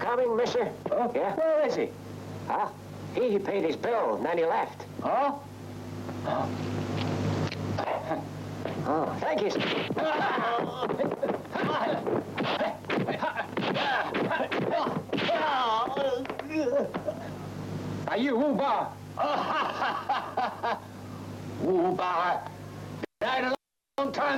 coming, mister? Oh, Yeah? Where is he? Huh? He paid his bill, and then he left. Oh? Oh, thank you, sir. Are you Ubar? Ubar died a long time